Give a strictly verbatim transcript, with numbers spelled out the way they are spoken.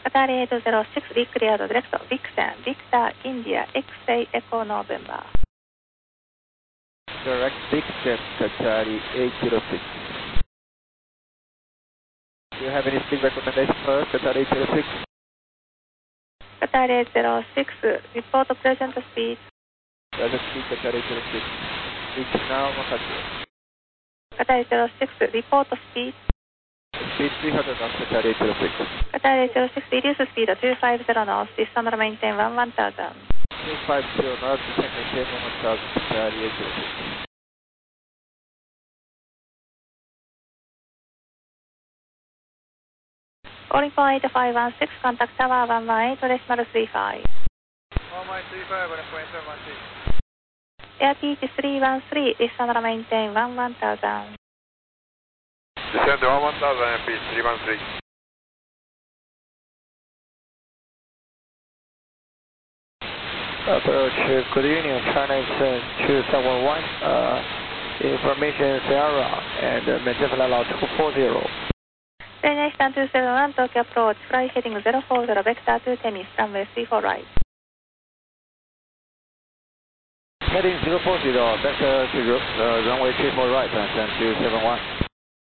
Qatari eight zero six, be cleared direct Vixen, Victor, India, X-ray Echo November. Direct Vixen, Qatari eight zero six. Do you have any speed recommendation for us, Qatari eight zero six? Qatari eight zero six, report present speed. Present speed, Qatari eight zero six. Reach now, one hundred. Qatari eight zero six, report speed. Speed three hundred knots, Qatari eight zero six. Qatari eight zero six, reduce speed two five zero knots, descend and maintain one one thousand. two five zero knots, descend and maintain one thousand, Qatari eight zero six. Calling for eight five one six, contact tower one one eight decimal three five. one one eight three five, one point seven one six. Airbus three one three, descend and maintain one one thousand. Descend to one thousand, M P three one three. Approach, good evening, China two seven one, uh, information Sierra, and uh, maintain flight level two four zero. China two seven one, Tokyo approach, fly heading zero four zero, vector to Temis, runway three four right. Heading zero four zero, vector to uh, runway three four right, and two seven one.